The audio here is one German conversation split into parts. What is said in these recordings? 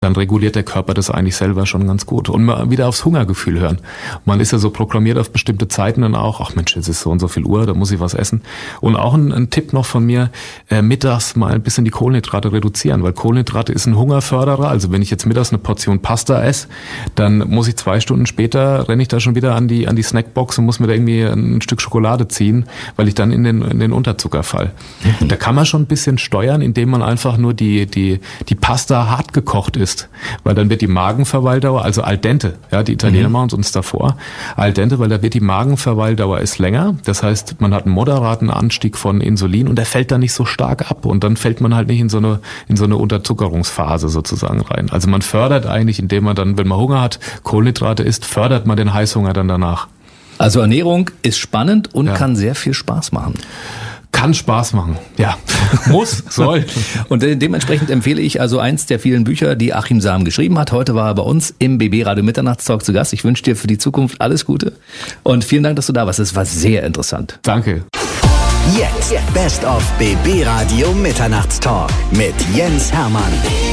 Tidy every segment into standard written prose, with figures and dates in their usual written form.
dann reguliert der Körper das eigentlich selber schon ganz gut. Und mal wieder aufs Hungergefühl hören. Man ist ja so programmiert auf bestimmte Zeiten dann auch, ach Mensch, jetzt ist so und so viel Uhr, da muss ich was essen. Und auch ein Tipp noch von mir, mittags mal ein bisschen die Kohlenhydrate reduzieren, weil Kohlenhydrate ist ein Hungerförderer. Also wenn ich jetzt mittags eine Portion Pasta esse, dann muss ich 2 Stunden später, renne ich da schon wieder an die Snackbox und muss mir da irgendwie ein Stück Schokolade ziehen, weil ich dann in den Unterzucker fall. Da kann man schon ein bisschen steuern, indem man einfach nur die Pasta hart gekocht ist. Weil dann wird die Magenverweildauer, also al dente, ja, die Italiener machen es uns davor, al dente, weil da wird die Magenverweildauer ist länger. Das heißt, man hat einen moderaten Anstieg von Insulin und der fällt dann nicht so stark ab und dann fällt man halt nicht in so eine Unterzuckerungsphase sozusagen rein. Also man fördert eigentlich, indem man dann, wenn man Hunger hat, Kohlenhydrate isst, fördert man den Heißhunger dann danach. Also Ernährung ist spannend und kann sehr viel Spaß machen. Kann Spaß machen, ja. Muss, soll. Und dementsprechend empfehle ich also eins der vielen Bücher, die Achim Sam geschrieben hat. Heute war er bei uns im BB Radio Mitternachtstalk zu Gast. Ich wünsche dir für die Zukunft alles Gute und vielen Dank, dass du da warst. Es war sehr interessant. Danke. Jetzt Best of BB Radio Mitternachtstalk mit Jens Hermann.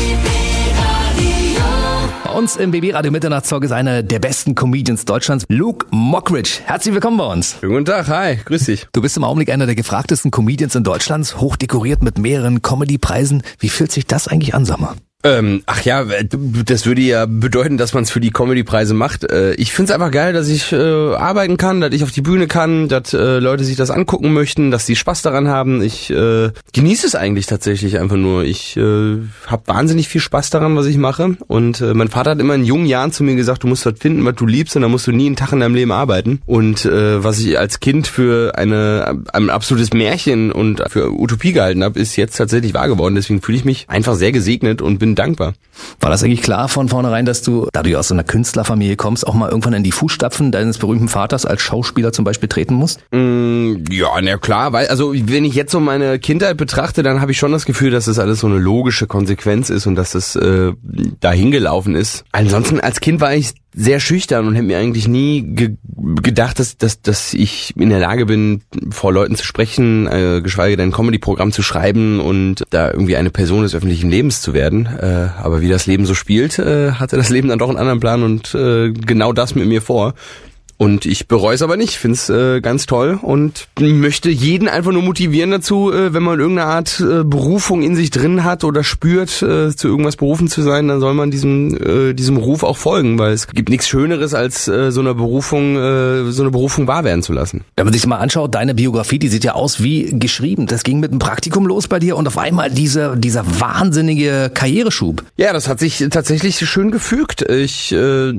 Bei uns im BB Radio Mitternachtstalk ist einer der besten Comedians Deutschlands, Luke Mockridge. Herzlich willkommen bei uns. Guten Tag, hi, grüß dich. Du bist im Augenblick einer der gefragtesten Comedians in Deutschlands, hochdekoriert mit mehreren Comedy-Preisen. Wie fühlt sich das eigentlich an, sag mal? Ach ja, das würde ja bedeuten, dass man es für die Comedy-Preise macht. Ich find's einfach geil, dass ich arbeiten kann, dass ich auf die Bühne kann, dass Leute sich das angucken möchten, dass sie Spaß daran haben. Ich genieße es eigentlich tatsächlich einfach nur. Ich habe wahnsinnig viel Spaß daran, was ich mache. Und mein Vater hat immer in jungen Jahren zu mir gesagt, du musst was finden, was du liebst, und dann musst du nie einen Tag in deinem Leben arbeiten. Und was ich als Kind für ein absolutes Märchen und für Utopie gehalten habe, ist jetzt tatsächlich wahr geworden. Deswegen fühle ich mich einfach sehr gesegnet und bin dankbar. War das eigentlich klar von vornherein, dass du, da du aus so einer Künstlerfamilie kommst, auch mal irgendwann in die Fußstapfen deines berühmten Vaters als Schauspieler zum Beispiel treten musst? Ja, na klar, weil, also wenn ich jetzt so meine Kindheit betrachte, dann habe ich schon das Gefühl, dass das alles so eine logische Konsequenz ist und dass das dahin gelaufen ist. Ansonsten als Kind war ich sehr schüchtern und hätte mir eigentlich nie gedacht, dass ich in der Lage bin, vor Leuten zu sprechen, geschweige denn ein Comedy-Programm zu schreiben und da irgendwie eine Person des öffentlichen Lebens zu werden. Aber wie das Leben so spielt, hatte das Leben dann doch einen anderen Plan und genau das mit mir vor. Und ich bereue es aber nicht, finde es ganz toll und möchte jeden einfach nur motivieren dazu, wenn man irgendeine Art Berufung in sich drin hat oder spürt, zu irgendwas berufen zu sein, dann soll man diesem Ruf auch folgen, weil es gibt nichts Schöneres, als so eine Berufung wahr werden zu lassen. Wenn man sich mal anschaut, deine Biografie, die sieht ja aus wie geschrieben. Das ging mit einem Praktikum los bei dir und auf einmal dieser wahnsinnige Karriereschub. Ja, das hat sich tatsächlich schön gefügt. Ich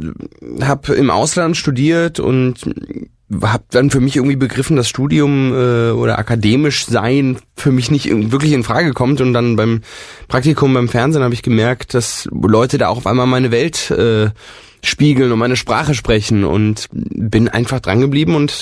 habe im Ausland studiert und habe dann für mich irgendwie begriffen, dass Studium oder akademisch sein für mich nicht wirklich in Frage kommt. Und dann beim Praktikum beim Fernsehen habe ich gemerkt, dass Leute da auch auf einmal meine Welt spiegeln und meine Sprache sprechen, und bin einfach dran geblieben und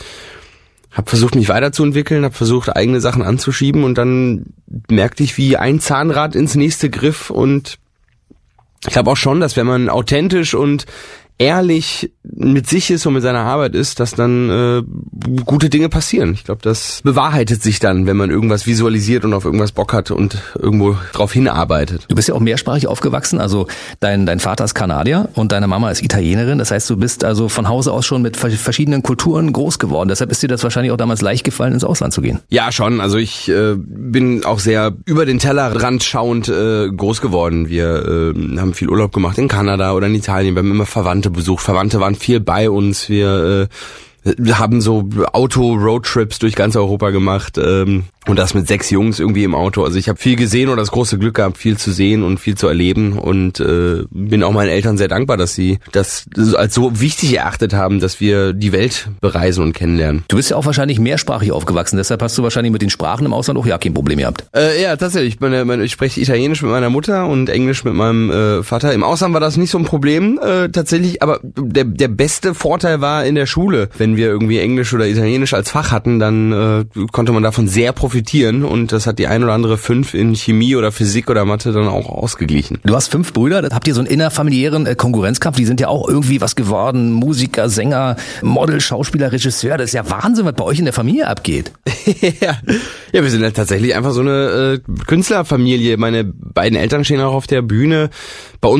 habe versucht, mich weiterzuentwickeln, habe versucht, eigene Sachen anzuschieben, und dann merkte ich, wie ein Zahnrad ins nächste griff. Und ich glaube auch schon, dass wenn man authentisch und ehrlich mit sich ist und mit seiner Arbeit ist, dass dann gute Dinge passieren. Ich glaube, das bewahrheitet sich dann, wenn man irgendwas visualisiert und auf irgendwas Bock hat und irgendwo drauf hinarbeitet. Du bist ja auch mehrsprachig aufgewachsen, also dein Vater ist Kanadier und deine Mama ist Italienerin. Das heißt, du bist also von Hause aus schon mit verschiedenen Kulturen groß geworden. Deshalb ist dir das wahrscheinlich auch damals leicht gefallen, ins Ausland zu gehen. Ja, schon. Also ich bin auch sehr über den Tellerrand schauend groß geworden. Wir haben viel Urlaub gemacht in Kanada oder in Italien. Wir haben immer Verwandte besucht. Verwandte waren viel bei uns. Wir haben so Auto-Roadtrips durch ganz Europa gemacht. Und das mit 6 Jungs irgendwie im Auto. Also ich habe viel gesehen oder das große Glück gehabt, viel zu sehen und viel zu erleben. Und bin auch meinen Eltern sehr dankbar, dass sie das als so wichtig erachtet haben, dass wir die Welt bereisen und kennenlernen. Du bist ja auch wahrscheinlich mehrsprachig aufgewachsen. Deshalb hast du wahrscheinlich mit den Sprachen im Ausland auch ja kein Problem gehabt. Ja, tatsächlich. Ich spreche Italienisch mit meiner Mutter und Englisch mit meinem Vater. Im Ausland war das nicht so ein Problem tatsächlich. Aber der beste Vorteil war in der Schule. Wenn wir irgendwie Englisch oder Italienisch als Fach hatten, dann konnte man davon sehr profitieren profitieren und das hat die ein oder andere 5 in Chemie oder Physik oder Mathe dann auch ausgeglichen. Du hast 5 Brüder, habt ihr so einen innerfamiliären Konkurrenzkampf? Die sind ja auch irgendwie was geworden, Musiker, Sänger, Model, Schauspieler, Regisseur. Das ist ja Wahnsinn, was bei euch in der Familie abgeht. Ja, wir sind halt tatsächlich einfach so eine Künstlerfamilie. Meine beiden Eltern stehen auch auf der Bühne. Bei uns